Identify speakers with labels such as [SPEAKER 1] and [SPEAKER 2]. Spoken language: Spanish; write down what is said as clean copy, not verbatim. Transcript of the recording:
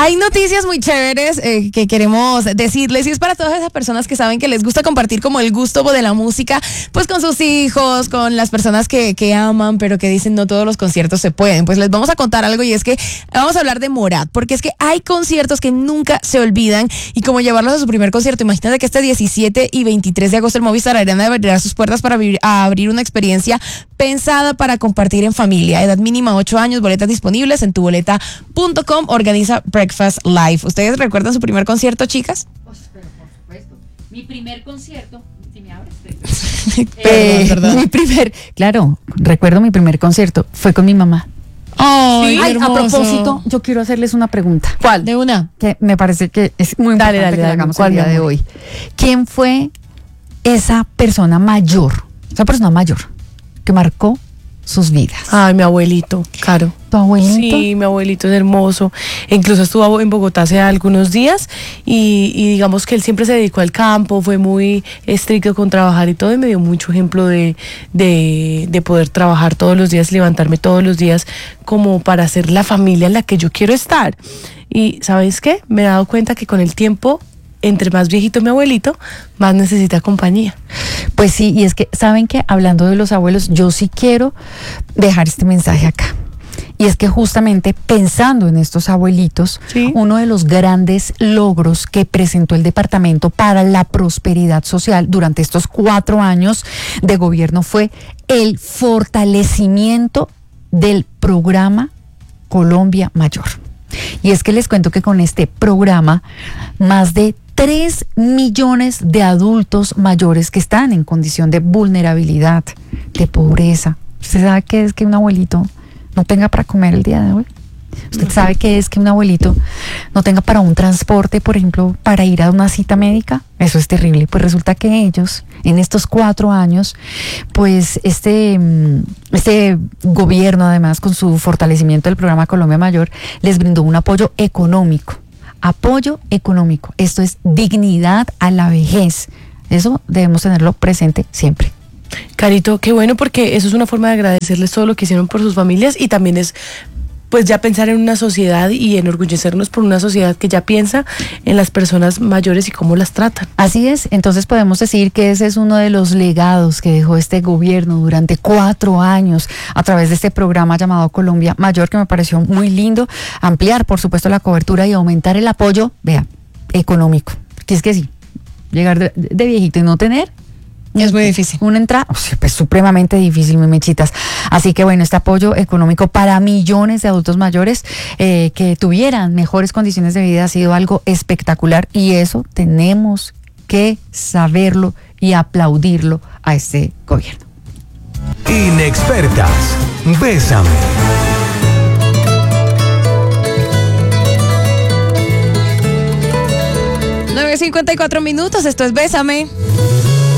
[SPEAKER 1] Hay noticias muy chéveres que queremos decirles, y es para todas esas personas que saben que les gusta compartir como el gusto de la música, pues con sus hijos, con las personas que aman, pero que dicen no todos los conciertos se pueden. Pues les vamos a contar algo, y es que vamos a hablar de Morat, porque es que hay conciertos que nunca se olvidan, y como llevarlos a su primer concierto. Imagínate que este 17 y 23 de agosto el Movistar Arena abrirá sus puertas para abrir una experiencia pensada para compartir en familia. Edad mínima 8 años, boletas disponibles en tuboleta.com. Organiza Breakfast Live. ¿Ustedes recuerdan su primer concierto, chicas?
[SPEAKER 2] Pues, pero por supuesto. Mi primer concierto, si me abres.
[SPEAKER 1] Perdón.
[SPEAKER 3] Recuerdo mi primer concierto, fue con mi mamá.
[SPEAKER 1] Ay,
[SPEAKER 3] A propósito, yo quiero hacerles una pregunta.
[SPEAKER 1] ¿Cuál? De una.
[SPEAKER 3] Que me parece que es muy importante que la hagamos el día de hoy. ¿Quién fue esa persona mayor que marcó sus vidas?
[SPEAKER 4] Ay, mi abuelito, Caro.
[SPEAKER 3] ¿Tu abuelito?
[SPEAKER 4] Sí, mi abuelito es hermoso. Incluso estuvo en Bogotá hace algunos días y digamos que él siempre se dedicó al campo, fue muy estricto con trabajar y todo, y me dio mucho ejemplo de poder trabajar todos los días, levantarme todos los días como para ser la familia en la que yo quiero estar. Y ¿sabes qué? Me he dado cuenta que con el tiempo, entre más viejito mi abuelito, más necesita compañía.
[SPEAKER 3] Pues sí, y es que, ¿saben qué? Hablando de los abuelos, yo sí quiero dejar este mensaje acá. Y es que justamente pensando en estos abuelitos,
[SPEAKER 4] ¿sí?
[SPEAKER 3] Uno de los grandes logros que presentó el Departamento para la Prosperidad Social durante estos 4 años de gobierno fue el fortalecimiento del programa Colombia Mayor. Y es que les cuento que con este programa, más de 3 millones de adultos mayores que están en condición de vulnerabilidad, de pobreza. ¿Usted sabe qué es que un abuelito no tenga para comer el día de hoy? ¿Usted sabe qué es que un abuelito no tenga para un transporte, por ejemplo, para ir a una cita médica? Eso es terrible. Pues resulta que ellos, en estos 4 años, pues este gobierno, además, con su fortalecimiento del programa Colombia Mayor, les brindó un apoyo económico. Apoyo económico. Esto es dignidad a la vejez. Eso debemos tenerlo presente siempre.
[SPEAKER 4] Carito, qué bueno, porque eso es una forma de agradecerles todo lo que hicieron por sus familias, y también es pues ya pensar en una sociedad y enorgullecernos por una sociedad que ya piensa en las personas mayores y cómo las tratan.
[SPEAKER 3] Así es, entonces podemos decir que ese es uno de los legados que dejó este gobierno durante 4 años a través de este programa llamado Colombia Mayor, que me pareció muy lindo. Ampliar, por supuesto, la cobertura y aumentar el apoyo, económico. Que es que sí, llegar de viejito y no tener,
[SPEAKER 1] es muy difícil.
[SPEAKER 3] Una entrada, pues supremamente difícil, mis mechitas. Así que bueno, este apoyo económico para millones de adultos mayores que tuvieran mejores condiciones de vida ha sido algo espectacular, y eso tenemos que saberlo y aplaudirlo a este gobierno.
[SPEAKER 5] Inexpertas, bésame.
[SPEAKER 1] 9:54 minutos, esto es Bésame.